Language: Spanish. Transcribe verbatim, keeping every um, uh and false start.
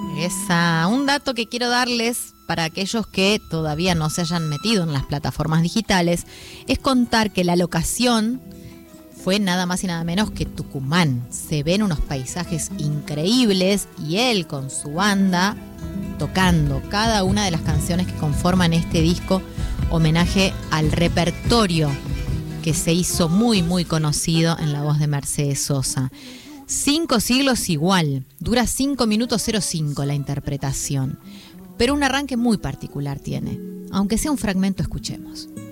Esa, un dato que quiero darles para aquellos que todavía no se hayan metido en las plataformas digitales es contar que la locación fue nada más y nada menos que Tucumán. Se ven unos paisajes increíbles y él con su banda tocando cada una de las canciones que conforman este disco, homenaje al repertorio que se hizo muy muy conocido en la voz de Mercedes Sosa. Cinco siglos igual, dura cinco minutos cero cinco la interpretación, pero un arranque muy particular tiene, aunque sea un fragmento, escuchemos.